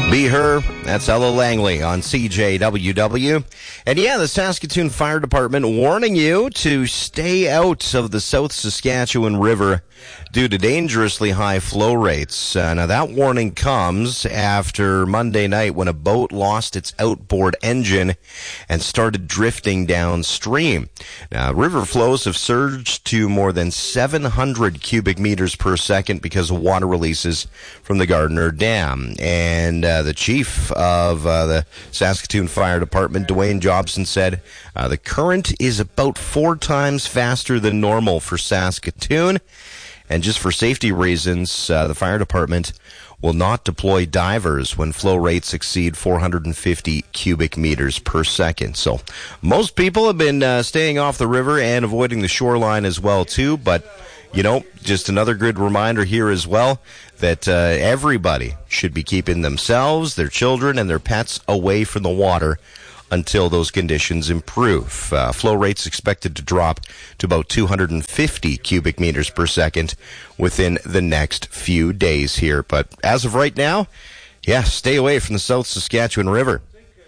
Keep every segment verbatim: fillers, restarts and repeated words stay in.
Be Her, that's Ella Langley on C J W W. And yeah, the Saskatoon Fire Department warning you to stay out of the South Saskatchewan River due to dangerously high flow rates. Uh, now, that warning comes after Monday night when a boat lost its outboard engine and started drifting downstream. Now, river flows have surged to more than seven hundred cubic meters per second because of water releases from the Gardner Dam. And uh, the chief of uh, the Saskatoon Fire Department, Dwayne Jobson, said uh, the current is about four times faster than normal for Saskatoon. And just for safety reasons, uh, the fire department will not deploy divers when flow rates exceed four hundred fifty cubic meters per second. So most people have been uh, staying off the river and avoiding the shoreline as well, too. But, you know, just another good reminder here as well that uh, everybody should be keeping themselves, their children, and their pets away from the water until those conditions improve. Uh, flow rates expected to drop to about two hundred fifty cubic meters per second within the next few days here. But as of right now, yeah, stay away from the South Saskatchewan River.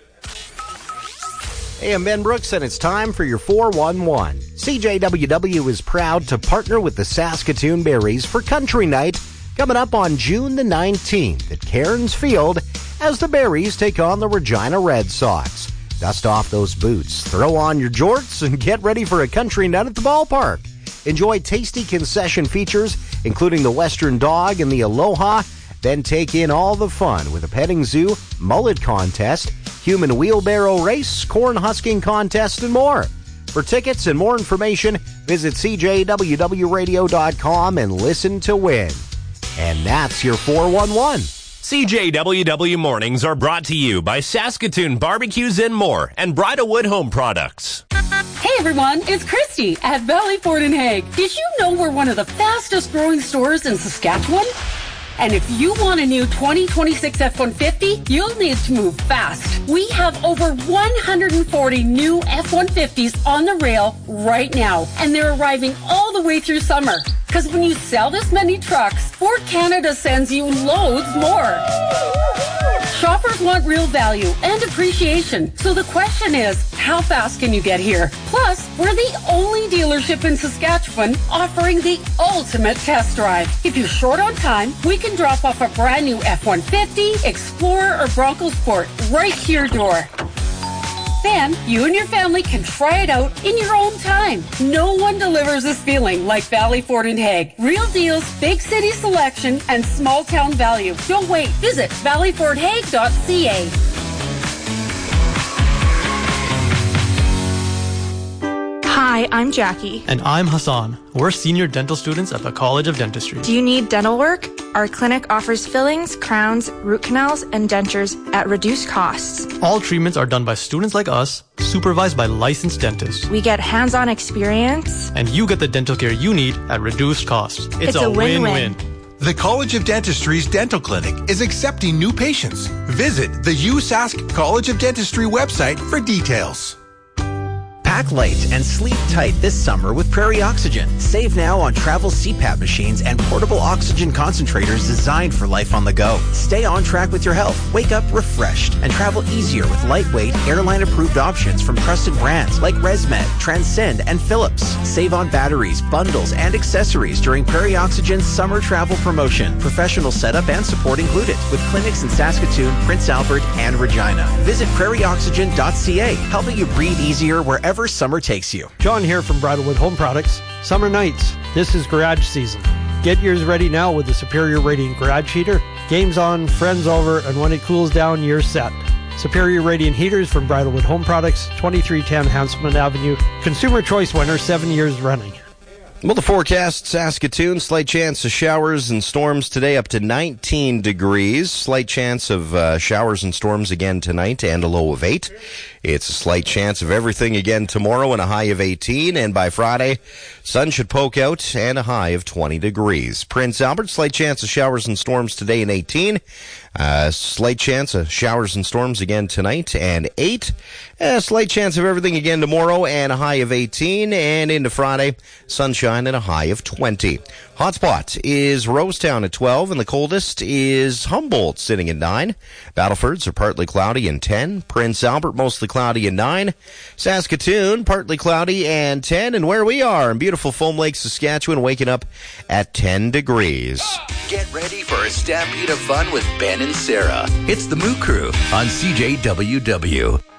Hey, I'm Ben Brooks, and it's time for your four one one. C J W W is proud to partner with the Saskatoon Berries for Country Night coming up on June the nineteenth at Cairns Field as the Berries take on the Regina Red Sox. Dust off those boots, throw on your jorts, and get ready for a country night at the ballpark. Enjoy tasty concession features, including the Western Dog and the Aloha. Then take in all the fun with a petting zoo, mullet contest, human wheelbarrow race, corn husking contest, and more. For tickets and more information, visit c j w w radio dot com and listen to win. And that's your four one one. C J W W Mornings are brought to you by Saskatoon Barbecues and More and Bridalwood Home Products. Hey everyone, it's Christy at Valley Ford and Hague. Did you know we're one of the fastest growing stores in Saskatchewan? And if you want a new twenty twenty-six F one fifty, you'll need to move fast. We have over one hundred forty new F one fifties on the rail right now, and they're arriving all the way through summer. Because when you sell this many trucks, Ford Canada sends you loads more. Shoppers want real value and appreciation. So the question is, how fast can you get here? Plus, we're the only dealership in Saskatchewan offering the ultimate test drive. If you're short on time, we can drop off a brand new F one fifty, Explorer, or Bronco Sport right to your door. Then, you and your family can try it out in your own time. No one delivers this feeling like Valley Ford and Hague. Real deals, big city selection, and small town value. Don't wait. Visit valley ford hague dot c a. Hi, I'm Jackie. And I'm Hassan. We're senior dental students at the College of Dentistry. Do you need dental work? Our clinic offers fillings, crowns, root canals, and dentures at reduced costs. All treatments are done by students like us, supervised by licensed dentists. We get hands-on experience. And you get the dental care you need at reduced costs. It's, it's a, a win-win. The College of Dentistry's dental clinic is accepting new patients. Visit the U S A S C College of Dentistry website for details. Pack light and sleep tight this summer with Prairie Oxygen. Save now on travel C PAP machines and portable oxygen concentrators designed for life on the go. Stay on track with your health. Wake up refreshed and travel easier with lightweight, airline-approved options from trusted brands like ResMed, Transcend, and Philips. Save on batteries, bundles, and accessories during Prairie Oxygen's summer travel promotion. Professional setup and support included with clinics in Saskatoon, Prince Albert, and Regina. Visit prairie oxygen dot c a, helping you breathe easier wherever summer takes you. John here from Bridalwood Home Products. Summer nights. This is garage season. Get yours ready now with the Superior Radiant Garage Heater. Games on, friends over, and when it cools down, you're set. Superior Radiant Heaters from Bridalwood Home Products, twenty-three ten Hanselman Avenue. Consumer Choice winner, seven years running. Well, the forecast, Saskatoon, slight chance of showers and storms today up to nineteen degrees. Slight chance of uh, showers and storms again tonight and a low of eight. It's a slight chance of everything again tomorrow and a high of eighteen. And by Friday, sun should poke out and a high of twenty degrees. Prince Albert, slight chance of showers and storms today and eighteen. Uh, slight chance of showers and storms again tonight and eight. A slight chance of everything again tomorrow and a high of eighteen. And into Friday, sunshine sunshine and a high of twenty. Hotspot is Rosetown at twelve, and the coldest is Humboldt sitting at nine. Battlefords are partly cloudy and ten. Prince Albert mostly cloudy and nine. Saskatoon partly cloudy and ten. And where we are in beautiful Foam Lake, Saskatchewan, waking up at ten degrees. Get ready for a stampede of fun with Ben and Sarah. It's the Moo Crew on C J W W.